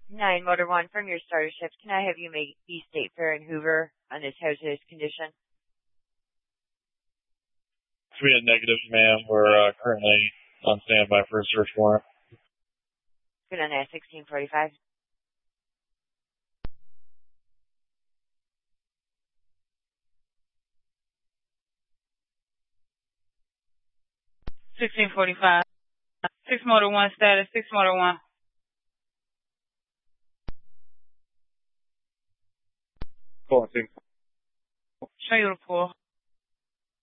9 Motor 1 from your starter shift. Can I have you make East State Fair in Hoover on this hazardous condition? We had negatives, ma'am. We're currently on standby for a search warrant. Good on that, 1645. $16.45. 6 Motor 1 status, 6 Motor 1. Cool, I think. Show you the pool.